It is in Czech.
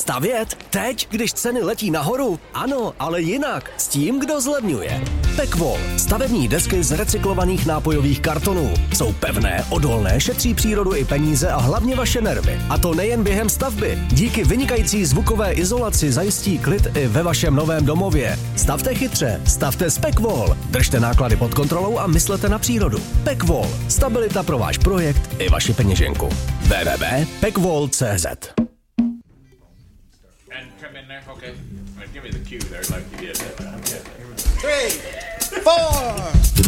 Stavět? Teď, když ceny letí nahoru? Ano, ale jinak. S tím, kdo zlevňuje. Pekvol. Stavební desky z recyklovaných nápojových kartonů. Jsou pevné, odolné, šetří přírodu i peníze a hlavně vaše nervy. A to nejen během stavby. Díky vynikající zvukové izolaci zajistí klid i ve vašem novém domově. Stavte chytře, stavte s Pekvol. Držte náklady pod kontrolou a myslete na přírodu. Pekvol. Stabilita pro váš projekt i vaši peněženku. www.pekvol.cz. And come in there, okay. Give me the cue there, like you did. 3, 4.